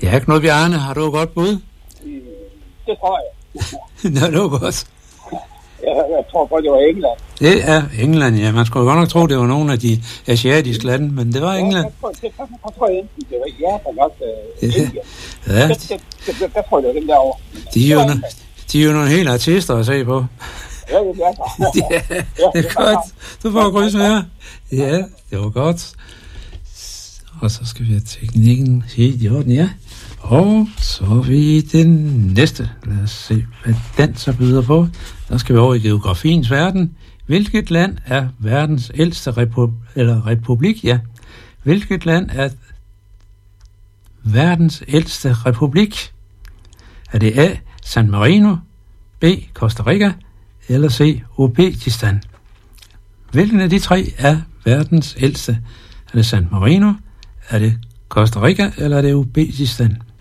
Ja, Knud Bjarne, har du et godt bud? Det tror jeg. Nå, det var godt. Jeg tror godt, det var England. Det er England, ja. Man skulle godt nok tro, det var nogle af de asiatiske lande, men det var England. Jeg tror enten, det var Japan også. Indien. Ja. Der tror jeg, det var dem derovre. De er jo nogle helt artister at se på. Ja, det er det. Ja, det er godt. Du får kryds med. Ja, det var godt. Og så skal vi have teknikken helt i orden, ja. Og så er vi den næste. Lad os se, hvad den så byder på. Der skal vi over i geografiens verden. Hvilket land er verdens ældste republik? Ja. Hvilket land er verdens ældste republik? Er det A. San Marino, B. Costa Rica eller C. Uzbekistan? Hvilken af de tre er verdens ældste? Er det San Marino, er det Costa Rica eller er det Uzbekistan?